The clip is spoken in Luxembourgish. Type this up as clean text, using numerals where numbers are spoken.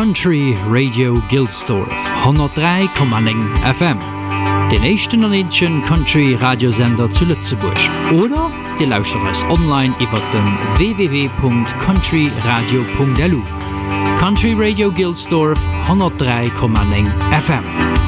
Country Radio Gilsdorf 103,9 FM. Den echten Nordischen Country Radiosender zu Lützeburg. Oder ihr lauscht uns online über den www.countryradio.lu. Country Radio Gilsdorf 103,9 FM.